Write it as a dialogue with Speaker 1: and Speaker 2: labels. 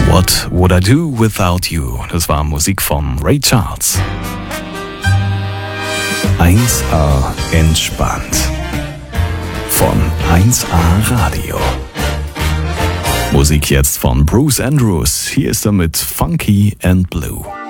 Speaker 1: What Would I Do Without You? Das war Musik von Ray Charles. 1A entspannt. Von 1A Radio. Musik jetzt von Bruce Andrews. Hier ist er mit Funky and Blue.